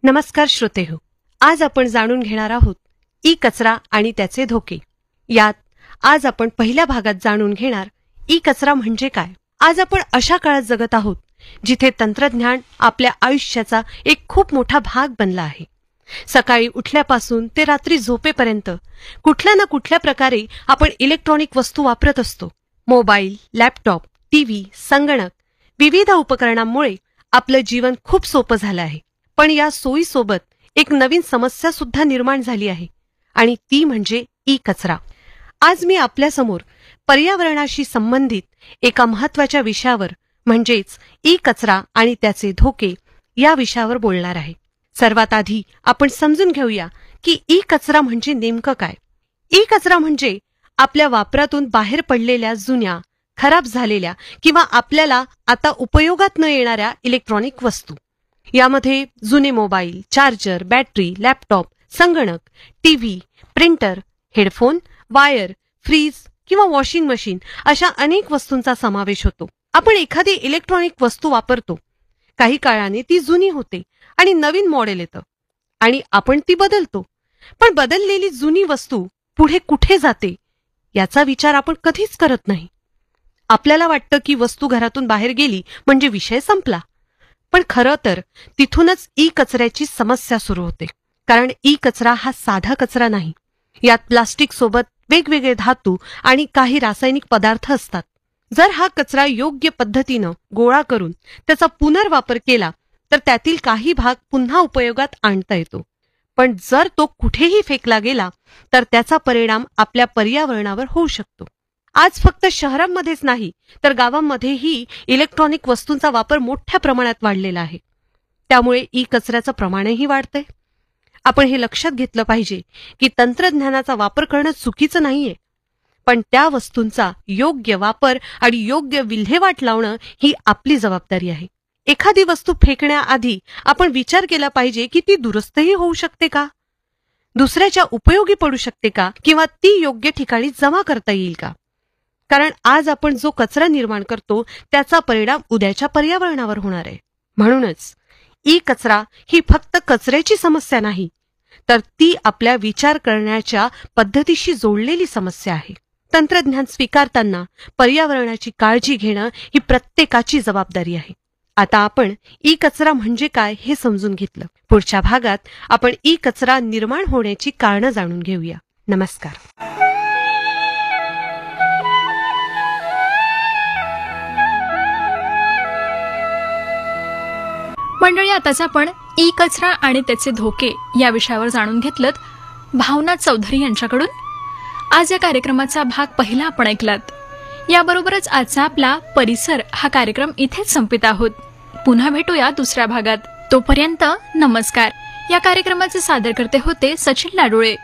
नमस्कार श्रोतेहो, आज आपण जाणून घेणार आहोत ई कचरा आणि त्याचे धोके. यात आज आपण पहिल्या भागात जाणून घेणार ई कचरा म्हणजे काय. आज आपण अशा काळात जगत आहोत जिथे तंत्रज्ञान आपल्या आयुष्याचा एक खूप मोठा भाग बनला आहे. सकाळी उठल्यापासून ते रात्री झोपेपर्यंत कुठल्या ना कुठल्या प्रकारे आपण इलेक्ट्रॉनिक वस्तू वापरत असतो. मोबाईल, लॅपटॉप, टीव्ही, संगणक विविध उपकरणांमुळे आपलं जीवन खूप सोपं झालं आहे. पण या सोयीसोबत एक नवीन समस्या सुद्धा निर्माण झाली आहे आणि ती म्हणजे ई कचरा. आज मी आपल्यासमोर पर्यावरणाशी संबंधित एका महत्त्वाच्या विषयावर म्हणजेच ई कचरा आणि त्याचे धोके या विषयावर बोलणार आहे. सर्वात आधी आपण समजून घेऊया की ई कचरा म्हणजे नेमकं काय. ई कचरा म्हणजे आपल्या वापरातून बाहेर पडलेल्या जुन्या, खराब झालेल्या किंवा आपल्याला आता उपयोगात न येणाऱ्या इलेक्ट्रॉनिक वस्तू. यामध्ये जुने मोबाईल, चार्जर, बॅटरी, लॅपटॉप, संगणक, TV, printer, headphone, wire, fridge किंवा वॉशिंग मशीन अशा अनेक वस्तूंचा समावेश होतो. आपण एखादी इलेक्ट्रॉनिक वस्तू वापरतो, काही काळाने ती जुनी होते आणि नवीन मॉडेल येतं आणि आपण ती बदलतो. पण बदललेली जुनी वस्तू पुढे कुठे जाते याचा विचार आपण कधीच करत नाही. आपल्याला वाटतं की वस्तू घरातून बाहेर गेली म्हणजे विषय संपला. पण खरं तर तिथूनच ई कचऱ्याची समस्या सुरू होते. कारण ई कचरा हा साधा कचरा नाही. यात प्लास्टिक सोबत वेगवेगळे धातू आणि काही रासायनिक पदार्थ असतात. जर हा कचरा योग्य पद्धतीनं गोळा करून त्याचा पुनर्वापर केला तर त्यातील काही भाग पुन्हा उपयोगात आणता येतो. पण जर तो कुठेही फेकला गेला तर त्याचा परिणाम आपल्या पर्यावरणावर होऊ शकतो. आज फक्त शहरांमध्येच नाही तर गावांमध्येही इलेक्ट्रॉनिक वस्तूंचा वापर मोठ्या प्रमाणात वाढलेला आहे. त्यामुळे ई कचऱ्याचं प्रमाणही वाढतंय. आपण हे लक्षात घेतलं पाहिजे की तंत्रज्ञानाचा वापर करणं चुकीचं नाहीये, पण त्या वस्तूंचा योग्य वापर आणि योग्य विल्हेवाट लावणं ही आपली जबाबदारी आहे. एखादी वस्तू फेकण्याआधी आपण विचार केला पाहिजे की ती दुरुस्तही होऊ शकते का, दुसऱ्याच्या उपयोगी पडू शकते का किंवा ती योग्य ठिकाणी जमा करता येईल का. कारण आज आपण जो कचरा निर्माण करतो त्याचा परिणाम उद्याच्या पर्यावरणावर होणार आहे. म्हणूनच ई कचरा ही फक्त कचऱ्याची समस्या नाही तर ती आपल्या विचार करण्याच्या पद्धतीशी जोडलेली समस्या आहे. तंत्रज्ञान स्वीकारताना पर्यावरणाची काळजी घेणं ही प्रत्येकाची जबाबदारी आहे. आता आपण ई कचरा म्हणजे काय हे समजून घेतलं. पुढच्या भागात आपण ई कचरा निर्माण होण्याची कारणं जाणून घेऊया. नमस्कार. मंडळी, आताच आपण ई कचरा आणि त्याचे धोके या विषयावर जाणून घेतलं भावना चौधरी यांच्याकडून. आज या कार्यक्रमाचा भाग पहिला आपण ऐकलात. याबरोबरच आजचा आपला परिसर हा कार्यक्रम इथेच संपित आहोत. पुन्हा भेटूया दुसऱ्या भागात. तोपर्यंत नमस्कार. या कार्यक्रमाचे सादरकर्ते होते सचिन लाडोळे.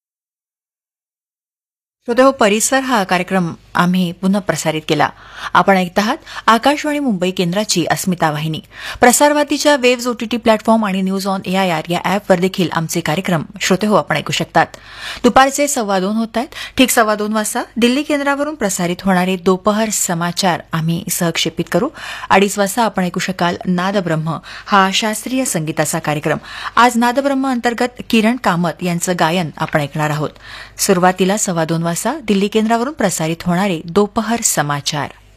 श्रोतेहो, परिसर हा कार्यक्रम आम्ही पुन्हा प्रसारित केला. आपण ऐकत आहात आकाशवाणी मुंबई केंद्राची अस्मिता वाहिनी. प्रसारभारतीच्या वेव्ज ओटीटी प्लॅटफॉर्म आणि न्यूज ऑन एआयआर या ॲपवर देखील आमचे कार्यक्रम श्रोतेहो आपण ऐकू शकतात. दुपारचे 2:15 होत आहेत. ठीक 2:15 वाजता दिल्ली केंद्रावरून प्रसारित होणारे दोपहर समाचार आम्ही सहक्षेपित करू. 2:30 वाजता आपण ऐकू शकाल नादब्रह्म हा शास्त्रीय संगीताचा कार्यक्रम. आज नादब्रह्म अंतर्गत किरण कामत यांचं गायन आपण ऐकणार आहोत. सुरुवातीला 2:15 वाजता दिल्ली केंद्रावरून प्रसारित होणारे दोपहर समाचार.